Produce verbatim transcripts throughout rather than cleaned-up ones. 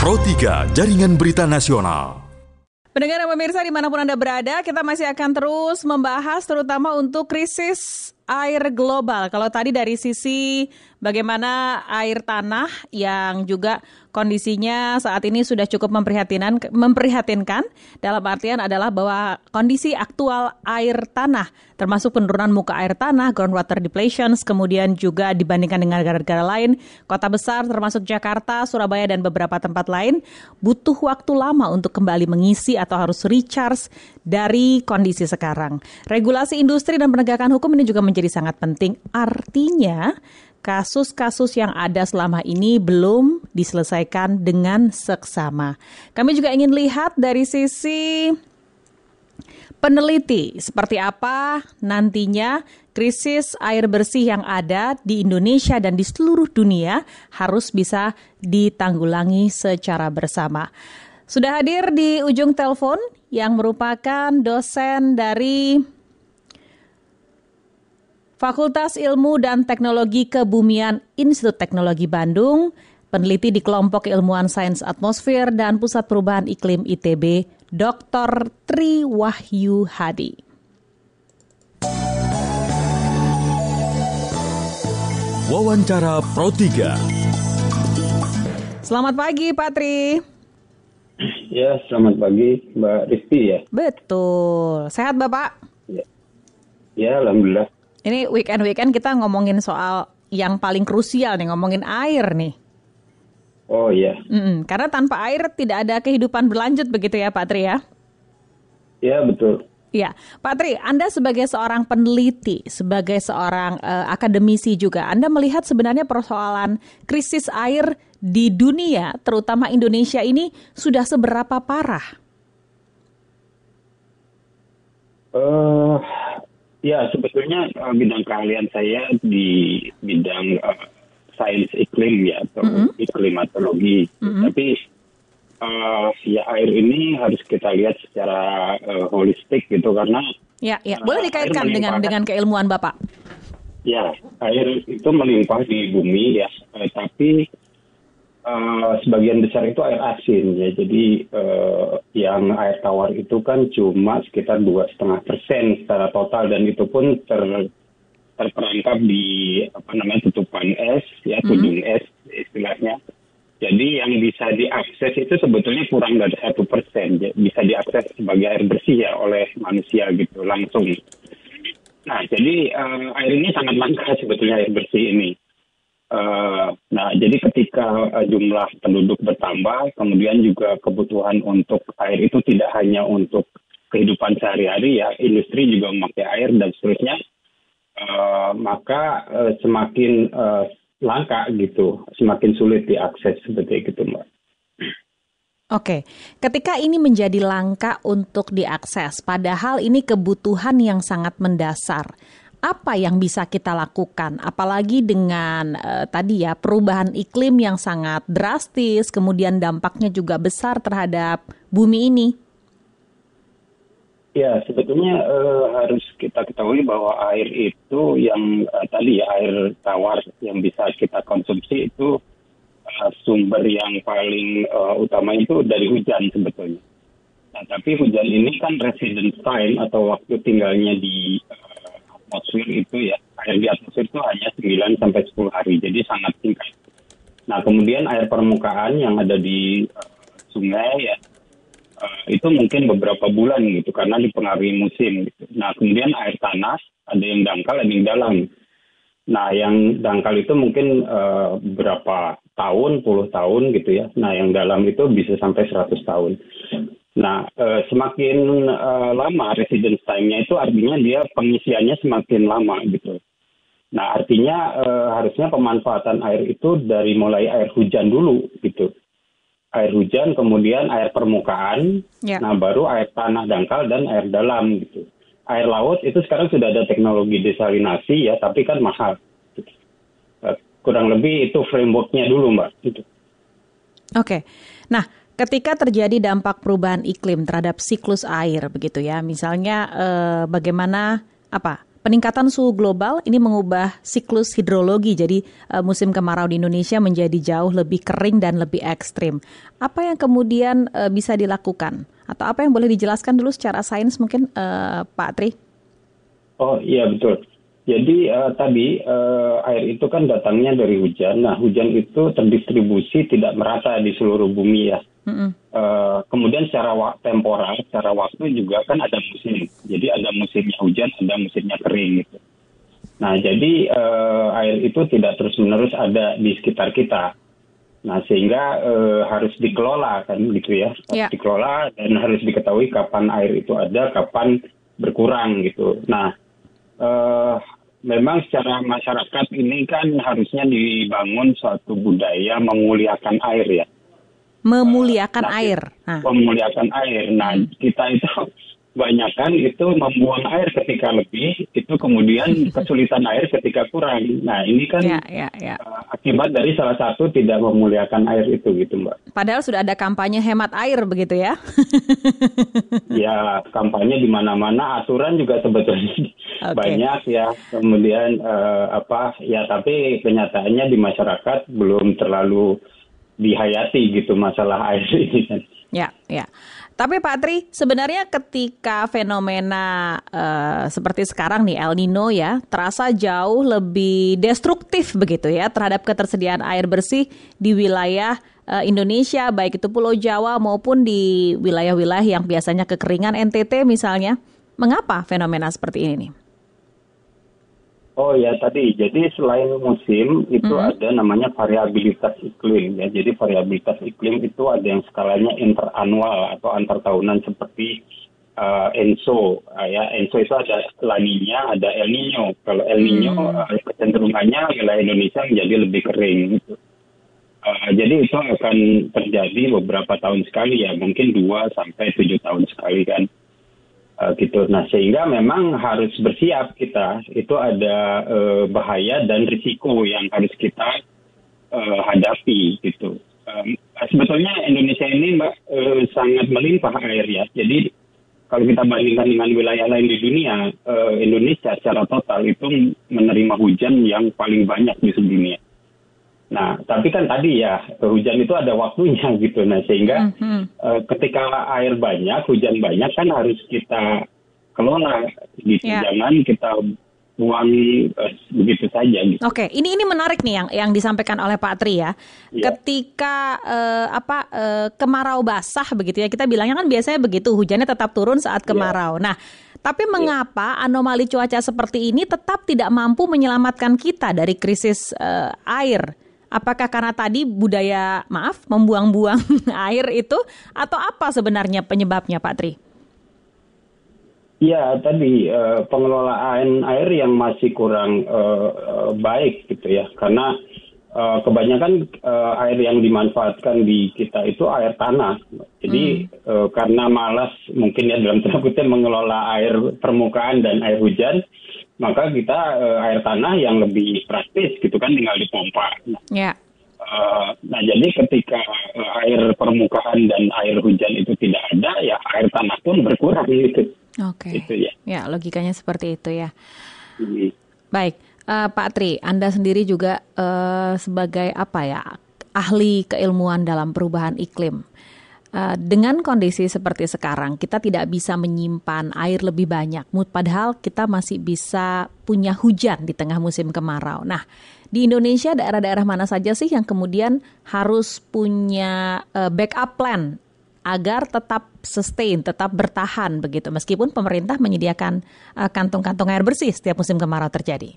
Pro tiga, Jaringan Berita Nasional. Pendengar dan pemirsa dimanapun Anda berada, kita masih akan terus membahas terutama untuk krisis air global. Kalau tadi dari sisi bagaimana air tanah yang juga kondisinya saat ini sudah cukup memprihatinkan, memprihatinkan dalam artian adalah bahwa kondisi aktual air tanah termasuk penurunan muka air tanah, groundwater depletion, kemudian juga dibandingkan dengan negara-negara lain, kota besar termasuk Jakarta, Surabaya dan beberapa tempat lain butuh waktu lama untuk kembali mengisi atau harus recharge dari kondisi sekarang. Regulasi industri dan penegakan hukum ini juga menjadi sangat penting. Artinya kasus-kasus yang ada selama ini belum diselesaikan dengan seksama. Kami juga ingin lihat dari sisi peneliti seperti apa nantinya krisis air bersih yang ada di Indonesia dan di seluruh dunia harus bisa ditanggulangi secara bersama. Sudah hadir di ujung telepon yang merupakan dosen dari Fakultas Ilmu dan Teknologi Kebumian Institut Teknologi Bandung, peneliti di Kelompok Ilmuwan Sains Atmosfer dan Pusat Perubahan Iklim I T B, Doktor Tri Wahyu Hadi. Wawancara Pro tiga. Selamat pagi Pak Tri. Ya, selamat pagi Mbak Rizky ya. Betul. Sehat Bapak? Ya, ya alhamdulillah. Ini weekend-weekend kita ngomongin soal yang paling krusial nih, ngomongin air nih. Oh iya. Mm-mm, karena tanpa air tidak ada kehidupan berlanjut begitu ya Pak Tri ya? Ya betul. Ya, Pak Tri, Anda sebagai seorang peneliti, sebagai seorang uh, akademisi juga, Anda melihat sebenarnya persoalan krisis air di dunia, terutama Indonesia ini sudah seberapa parah? Uh, ya sebetulnya uh, bidang keahlian saya di bidang uh, sains iklim ya atau mm-hmm. iklimatologi, mm-hmm. tapi Uh, ya air ini harus kita lihat secara uh, holistik gitu karena ya ya boleh dikaitkan uh, dengan dengan keilmuan Bapak. Ya, air itu melimpah di bumi ya, uh, tapi uh, sebagian besar itu air asin ya. Jadi uh, yang air tawar itu kan cuma sekitar dua koma lima persen secara total dan itu pun ter terperangkap di apa namanya tutupan es ya, tudung mm-hmm. es istilahnya. Jadi yang bisa diakses itu sebetulnya kurang dari satu persen, bisa diakses sebagai air bersih ya oleh manusia gitu langsung. Nah jadi uh, air ini sangat langka sebetulnya air bersih ini. Uh, nah jadi ketika uh, jumlah penduduk bertambah, kemudian juga kebutuhan untuk air itu tidak hanya untuk kehidupan sehari-hari ya, industri juga memakai air dan seterusnya, uh, maka uh, semakin uh, langka gitu, semakin sulit diakses seperti itu Mbak. Oke, ketika ini menjadi langka untuk diakses, padahal ini kebutuhan yang sangat mendasar, apa yang bisa kita lakukan? Apalagi dengan eh, tadi ya perubahan iklim yang sangat drastis, kemudian dampaknya juga besar terhadap bumi ini. Ya, sebetulnya uh, harus kita ketahui bahwa air itu yang uh, tadi ya air tawar yang bisa kita konsumsi itu uh, sumber yang paling uh, utama itu dari hujan sebetulnya. Nah, tapi hujan ini kan residence time atau waktu tinggalnya di uh, atmosfer itu ya, air di atmosfer itu hanya sembilan sampai sepuluh hari, jadi sangat singkat. Nah, kemudian air permukaan yang ada di uh, sungai ya, Uh, itu mungkin beberapa bulan gitu karena dipengaruhi musim gitu. Nah kemudian air tanah ada yang dangkal ada yang dalam. Nah yang dangkal itu mungkin uh, berapa tahun, puluh tahun gitu ya. Nah yang dalam itu bisa sampai seratus tahun. Nah uh, semakin uh, lama residence time-nya itu artinya dia pengisiannya semakin lama gitu. Nah artinya uh, harusnya pemanfaatan air itu dari mulai air hujan dulu gitu. Air hujan, kemudian air permukaan, ya. Nah baru air tanah dangkal dan air dalam gitu. Air laut itu sekarang sudah ada teknologi desalinasi ya, tapi kan mahal. Kurang lebih itu framework-nya dulu Mbak. Gitu. Oke, nah ketika terjadi dampak perubahan iklim terhadap siklus air begitu ya, misalnya eh, bagaimana apa peningkatan suhu global ini mengubah siklus hidrologi. Jadi uh, musim kemarau di Indonesia menjadi jauh lebih kering dan lebih ekstrim. Apa yang kemudian uh, bisa dilakukan? Atau apa yang boleh dijelaskan dulu secara sains mungkin uh, Pak Tri? Oh iya betul. Jadi uh, tadi uh, air itu kan datangnya dari hujan. Nah hujan itu terdistribusi tidak merata di seluruh bumi ya. Mm-hmm. Uh, kemudian secara wa- temporal, secara waktu juga kan ada musim. Jadi ada musimnya hujan, ada musimnya kering gitu. Nah jadi uh, air itu tidak terus-menerus ada di sekitar kita. Nah sehingga uh, harus dikelola kan gitu ya. Harus yeah. dikelola dan harus diketahui kapan air itu ada, kapan berkurang gitu. Nah Uh, memang secara masyarakat ini kan harusnya dibangun suatu budaya memuliakan air ya. Memuliakan uh, nah, air. Nah. Memuliakan air. Nah hmm. kita itu kebanyakan itu membuang air ketika lebih, itu kemudian kesulitan air ketika kurang. Nah ini kan ya, ya, ya. Uh, akibat dari salah satu tidak memuliakan air itu gitu Mbak. Padahal sudah ada kampanye hemat air begitu ya? Ya kampanye di mana-mana, aturan juga sebetulnya okay. banyak ya. Kemudian uh, apa ya tapi kenyataannya di masyarakat belum terlalu dihayati gitu masalah air ini kan. Ya, ya. Tapi Pak Tri, sebenarnya ketika fenomena uh, seperti sekarang nih El Nino ya, terasa jauh lebih destruktif begitu ya terhadap ketersediaan air bersih di wilayah uh, Indonesia, baik itu Pulau Jawa maupun di wilayah-wilayah yang biasanya kekeringan, N T T misalnya. Mengapa fenomena seperti ini nih? Oh ya tadi, jadi selain musim itu hmm. ada namanya variabilitas iklim ya. Jadi variabilitas iklim itu ada yang skalanya interanual atau antar tahunan seperti uh, ENSO uh, ya. ENSO itu ada La Niña, ada El Niño. Kalau El Niño hmm. uh, kecenderungannya wilayah Indonesia menjadi lebih kering gitu. Uh, jadi itu akan terjadi beberapa tahun sekali ya, mungkin dua sampai tujuh tahun sekali kan. Uh, gitu. Nah sehingga memang harus bersiap kita, itu ada uh, bahaya dan risiko yang harus kita uh, hadapi gitu. Um, sebetulnya Indonesia ini Mbak uh, sangat melimpah air ya. Jadi kalau kita bandingkan dengan wilayah lain di dunia, uh, Indonesia secara total itu menerima hujan yang paling banyak di sedunia. Nah, tapi kan tadi ya, hujan itu ada waktunya gitu. Nah, sehingga mm-hmm. uh, ketika air banyak, hujan banyak kan harus kita kelola gitu. Yeah. Jangan kita buang uh, begitu saja gitu. Oke, okay. ini ini menarik nih yang yang disampaikan oleh Pak Tri ya. Yeah. Ketika uh, apa uh, kemarau basah begitu ya, kita bilangnya kan biasanya begitu, hujannya tetap turun saat kemarau. Yeah. Nah, tapi mengapa yeah. anomali cuaca seperti ini tetap tidak mampu menyelamatkan kita dari krisis uh, air? Apakah karena tadi budaya, maaf, membuang-buang air itu, atau apa sebenarnya penyebabnya, Pak Tri? Ya, tadi uh, pengelolaan air yang masih kurang uh, uh, baik gitu ya, karena uh, kebanyakan uh, air yang dimanfaatkan di kita itu air tanah. Jadi hmm. uh, karena malas mungkin ya dalam tanda kutip mengelola air permukaan dan air hujan, maka kita uh, air tanah yang lebih praktis gitu kan tinggal dipompa. Ya. Uh, nah jadi ketika uh, air permukaan dan air hujan itu tidak ada, ya air tanah pun berkurang gitu. Oke. Gitu, ya. Ya logikanya seperti itu ya. Hmm. Baik, uh, Pak Tri, Anda sendiri juga uh, sebagai apa ya ahli keilmuan dalam perubahan iklim. Uh, dengan kondisi seperti sekarang, kita tidak bisa menyimpan air lebih banyak. Padahal kita masih bisa punya hujan di tengah musim kemarau. Nah, di Indonesia daerah-daerah mana saja sih yang kemudian harus punya uh, backup plan agar tetap sustain, tetap bertahan begitu, meskipun pemerintah menyediakan uh, kantung-kantung air bersih setiap musim kemarau terjadi?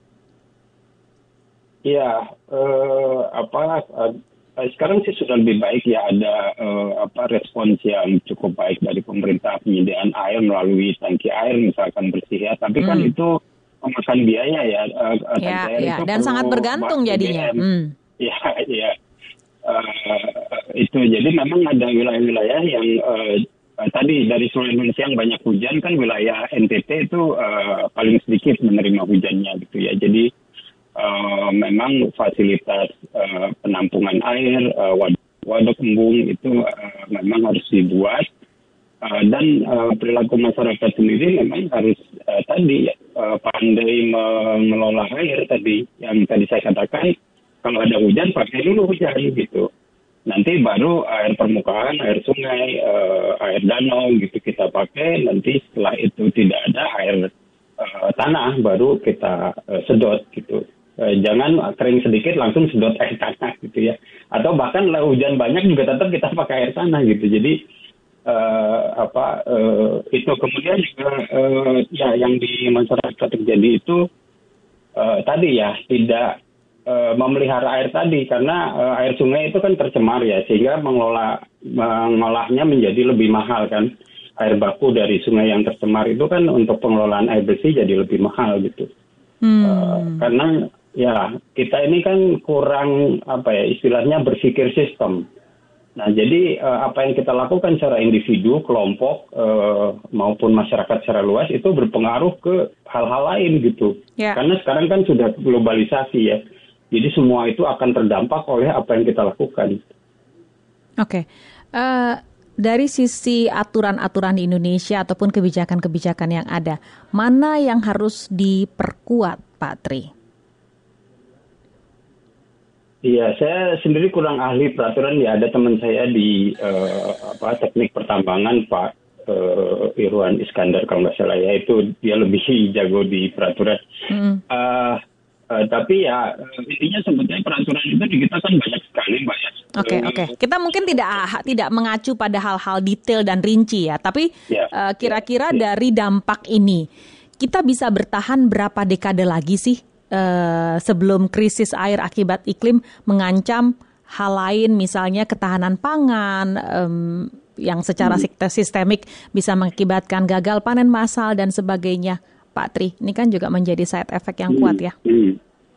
Iya, uh, apa... Uh, Sekarang sih sudah lebih baik ya, ada uh, apa respons yang cukup baik dari pemerintah, penyediaan air melalui tangki air misalkan bersih ya. Tapi hmm. kan itu memakan biaya ya. Uh, tangki ya, air ya. itu Dan sangat bergantung jadinya. Hmm. Ya, ya. Uh, itu jadi memang ada wilayah-wilayah yang uh, tadi dari seluruh Indonesia yang banyak hujan kan wilayah N T T itu uh, paling sedikit menerima hujannya gitu ya. Jadi Uh, memang fasilitas uh, penampungan air, uh, waduk, waduk embung itu uh, memang harus dibuat uh, dan uh, perilaku masyarakat sendiri memang harus uh, tadi ya, uh, pandai mengelola air tadi, yang tadi saya katakan, kalau ada hujan pakai dulu hujan gitu. Nanti baru air permukaan, air sungai, uh, air danau gitu kita pakai. Nanti setelah itu tidak ada air uh, tanah, baru kita uh, sedot gitu. Uh, jangan kering sedikit langsung sedot air tanah gitu ya. Atau bahkan lah hujan banyak juga tetap kita pakai air tanah gitu. Jadi Uh, apa uh, itu kemudian juga uh, ya yang di masyarakat terjadi itu uh, tadi ya tidak uh, memelihara air tadi karena uh, air sungai itu kan tercemar ya sehingga mengelola mengolahnya menjadi lebih mahal kan. Air baku dari sungai yang tercemar itu kan untuk pengelolaan air bersih jadi lebih mahal gitu. Hmm. Uh, karena ya kita ini kan kurang apa ya istilahnya berpikir sistem. Nah, jadi uh, apa yang kita lakukan secara individu, kelompok, uh, maupun masyarakat secara luas itu berpengaruh ke hal-hal lain gitu. Yeah. Karena sekarang kan sudah globalisasi ya. Jadi semua itu akan terdampak oleh apa yang kita lakukan. Oke. Okay. Uh, dari sisi aturan-aturan di Indonesia ataupun kebijakan-kebijakan yang ada, mana yang harus diperkuat, Pak Tri? Iya, saya sendiri kurang ahli peraturan ya. Ada teman saya di uh, apa teknik pertambangan Pak uh, Irwan Iskandar kalau nggak salah ya, itu dia lebih jago di peraturan. Mm. Uh, uh, tapi ya intinya sebetulnya peraturan itu di kita kan banyak sekali Mbak ya. Oke okay, uh, oke. Okay. Kita mungkin tidak tidak mengacu pada hal-hal detail dan rinci ya, tapi yeah, uh, kira-kira yeah, dari dampak ini kita bisa bertahan berapa dekade lagi sih? Uh, sebelum krisis air akibat iklim mengancam hal lain, misalnya ketahanan pangan um, yang secara hmm. sistemik bisa mengakibatkan gagal panen massal dan sebagainya, Pak Tri. Ini kan juga menjadi side effect yang kuat ya. Hmm.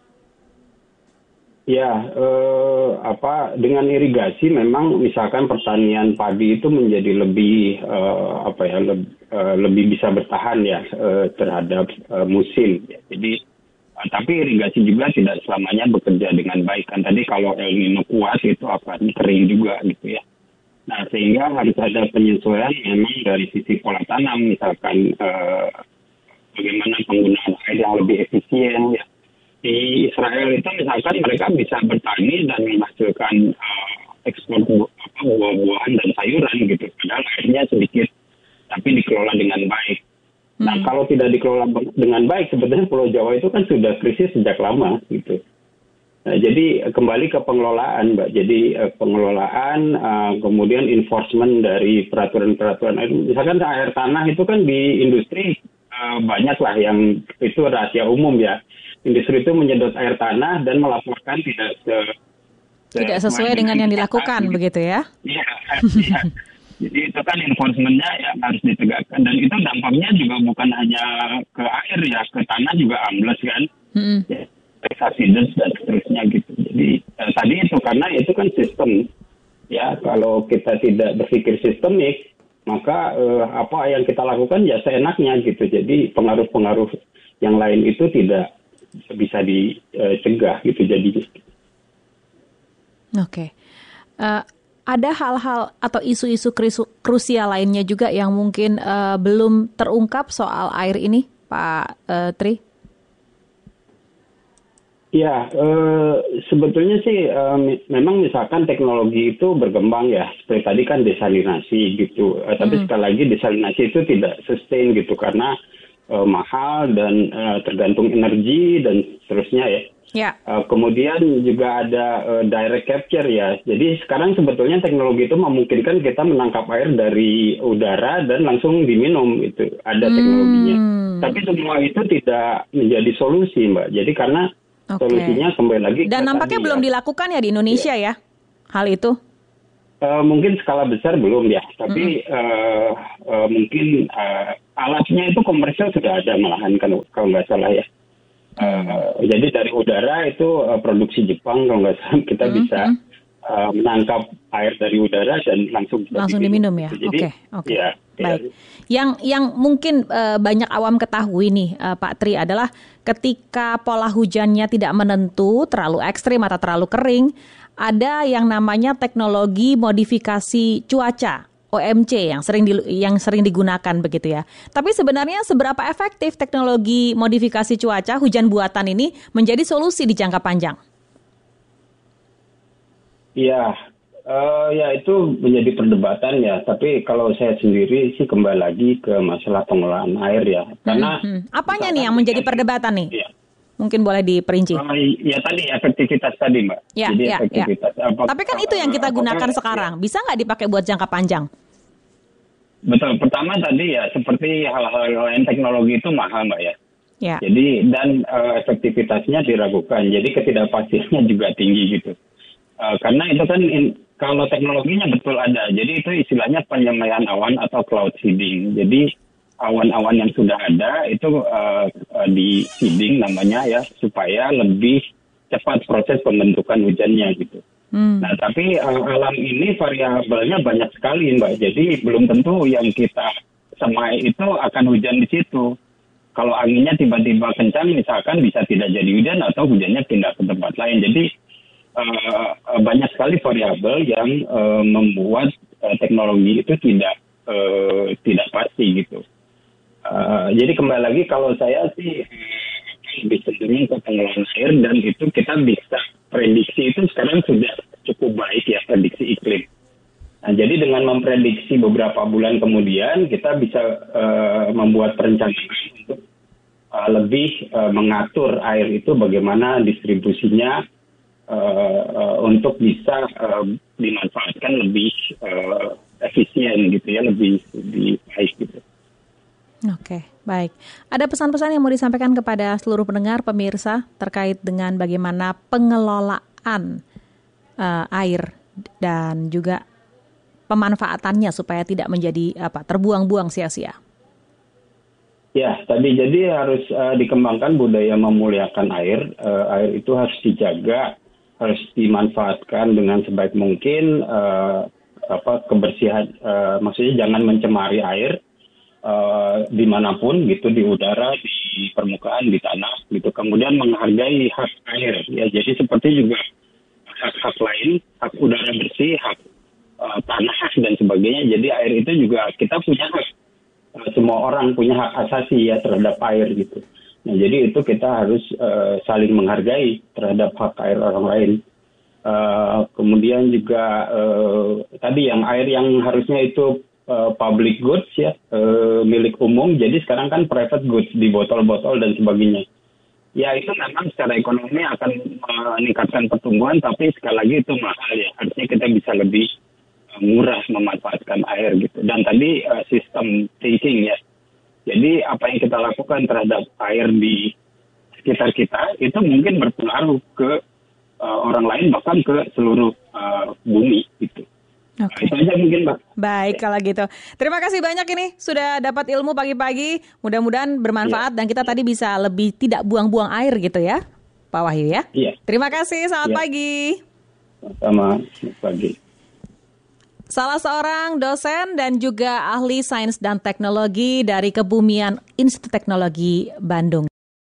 Ya, eh, apa dengan irigasi memang misalkan pertanian padi itu menjadi lebih eh, apa ya lebih, eh, lebih bisa bertahan ya eh, terhadap eh, musim. Ya. Jadi tapi irigasi juga tidak selamanya bekerja dengan baik kan. Tadi kalau El Nino kuat itu akan kering juga gitu ya. Nah sehingga harus ada penyesuaian memang dari sisi pola tanam. Misalkan eh, bagaimana penggunaan air yang lebih efisien ya. Di Israel itu misalkan mereka bisa bertani dan menghasilkan eh, ekspor bu- apa, buah-buahan dan sayuran gitu. Padahal airnya sedikit tapi dikelola dengan baik. Nah, hmm. kalau tidak dikelola dengan baik, sebetulnya Pulau Jawa itu kan sudah krisis sejak lama, gitu. Nah, jadi kembali ke pengelolaan, Mbak. Jadi pengelolaan, uh, kemudian enforcement dari peraturan-peraturan. Misalkan air tanah itu kan di industri uh, banyak lah yang itu rahasia umum ya. Industri itu menyedot air tanah dan melaporkan tidak se, tidak sesuai dengan yang dilakukan, gitu. Begitu ya? Iya, iya. Jadi itu kan enforcement-nya ya harus ditegakkan dan itu dampaknya juga bukan hanya ke air ya, ke tanah juga ambles kan, mm-hmm. ya, accidents dan seterusnya gitu. Jadi eh, tadi itu karena itu kan sistem ya, kalau kita tidak berpikir sistemik maka eh, apa yang kita lakukan ya seenaknya gitu. Jadi pengaruh-pengaruh yang lain itu tidak bisa dicegah gitu jadi. Oke. Okay. Uh... Ada hal-hal atau isu-isu krusial lainnya juga yang mungkin uh, belum terungkap soal air ini, Pak uh, Tri? Ya, uh, sebetulnya sih uh, memang misalkan teknologi itu berkembang ya, seperti tadi kan desalinasi gitu. Uh, tapi hmm. sekali lagi desalinasi itu tidak sustain gitu karena uh, mahal dan uh, tergantung energi dan seterusnya ya. Ya. Uh, kemudian juga ada uh, direct capture ya. Jadi sekarang sebetulnya teknologi itu memungkinkan kita menangkap air dari udara dan langsung diminum itu ada hmm. teknologinya. Tapi semua itu tidak menjadi solusi, Mbak. Jadi karena okay. solusinya kembali lagi. Dan nampaknya belum ya. dilakukan ya di Indonesia ya, ya hal itu. Uh, mungkin skala besar belum ya, tapi mm-hmm. uh, uh, mungkin uh, alatnya itu komersial sudah ada malahan kan kalau nggak salah ya. Uh, jadi dari udara itu uh, produksi Jepang kalau nggak salah kita mm-hmm. bisa uh, menangkap air dari udara dan langsung langsung diminum, diminum ya. Oke, oke. Okay, okay. Ya, baik. Ya. Yang yang mungkin uh, banyak awam ketahui nih uh, Pak Tri adalah ketika pola hujannya tidak menentu, terlalu ekstrim atau terlalu kering, ada yang namanya teknologi modifikasi cuaca O M C yang sering di, yang sering digunakan begitu ya. Tapi sebenarnya seberapa efektif teknologi modifikasi cuaca hujan buatan ini menjadi solusi di jangka panjang? Iya, uh, ya itu menjadi perdebatan ya. Tapi kalau saya sendiri sih kembali lagi ke masalah pengelolaan air ya. Karena hmm, hmm. apanya nih yang menjadi perdebatan nih? Iya. Mungkin boleh diperinci. Uh, ya tadi efektivitas tadi, Mbak. Ya, Jadi ya, efektivitas. ya. Apakah, Tapi kan itu yang kita gunakan apakah, sekarang. Ya. Bisa nggak dipakai buat jangka panjang? Betul. Pertama tadi ya seperti hal-hal lain teknologi itu mahal, Mbak ya. Ya. Jadi dan uh, efektivitasnya diragukan. Jadi ketidakpastiannya juga tinggi gitu. Uh, karena itu kan in, kalau teknologinya betul ada. Jadi itu istilahnya penyemaian awan atau cloud seeding. Jadi awan-awan yang sudah ada itu uh, uh, di seeding namanya ya supaya lebih cepat proses pembentukan hujannya gitu. Hmm. Nah tapi uh, alam ini variabelnya banyak sekali Mbak. Jadi belum tentu yang kita semai itu akan hujan di situ. Kalau anginnya tiba-tiba kencang misalkan bisa tidak jadi hujan atau hujannya pindah ke tempat lain. Jadi uh, uh, banyak sekali variabel yang uh, membuat uh, teknologi itu tidak uh, tidak pasti gitu. Uh, jadi kembali lagi kalau saya sih lebih cenderung ke pengelolaan air dan itu kita bisa prediksi itu sekarang sudah cukup baik ya prediksi iklim. Nah, jadi dengan memprediksi beberapa bulan kemudian kita bisa uh, membuat perencanaan untuk uh, lebih uh, mengatur air itu bagaimana distribusinya uh, uh, untuk bisa uh, dimanfaatkan lebih uh, efisien gitu ya, lebih lebih baik gitu. Oke, baik. Ada pesan-pesan yang mau disampaikan kepada seluruh pendengar, pemirsa, terkait dengan bagaimana pengelolaan uh, air dan juga pemanfaatannya supaya tidak menjadi apa terbuang-buang sia-sia? Ya, tadi jadi harus uh, dikembangkan budaya memuliakan air. Uh, air itu harus dijaga, harus dimanfaatkan dengan sebaik mungkin. Uh, apa kebersihan, uh, maksudnya jangan mencemari air. Uh, dimanapun gitu, di udara, di permukaan, di tanah gitu. Kemudian menghargai hak air ya, jadi seperti juga hak-hak lain, hak udara bersih, hak uh, tanah dan sebagainya. Jadi air itu juga kita punya hak, uh, semua orang punya hak asasi ya terhadap air gitu. Nah jadi itu kita harus uh, saling menghargai terhadap hak air orang lain. Uh, kemudian juga uh, tadi yang air yang harusnya itu Uh, public goods ya, uh, milik umum, jadi sekarang kan private goods di botol-botol dan sebagainya. Ya itu memang secara ekonomi akan meningkatkan pertumbuhan, tapi sekali lagi itu mahal ya, harusnya kita bisa lebih uh, murah memanfaatkan air gitu. Dan tadi uh, sistem thinking ya, jadi apa yang kita lakukan terhadap air di sekitar kita, itu mungkin berpengaruh ke uh, orang lain, bahkan ke seluruh uh, bumi gitu. Oke. Itu aja mungkin, Mbak. Baik, kalau gitu. Terima kasih banyak ini sudah dapat ilmu pagi-pagi. Mudah-mudahan bermanfaat ya. Dan kita tadi bisa lebih tidak buang-buang air gitu ya, Pak Wahyu ya. Iya. Terima kasih. Selamat ya. Pagi. Sama, selamat pagi. Salah seorang dosen dan juga ahli sains dan teknologi dari Kebumian Institut Teknologi Bandung.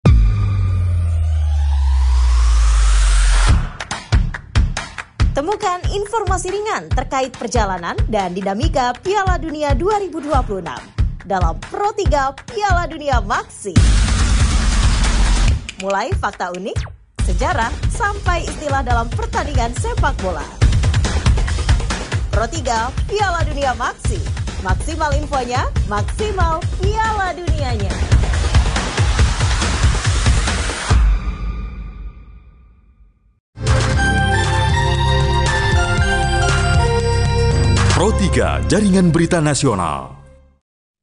Temukan informasi ringan terkait perjalanan dan dinamika Piala Dunia dua ribu dua puluh enam dalam Pro tiga Piala Dunia Maxi. Mulai fakta unik, sejarah, sampai istilah dalam pertandingan sepak bola. Pro tiga Piala Dunia Maxi. Maksimal infonya, maksimal Piala Dunianya. Pro tiga Jaringan Berita Nasional.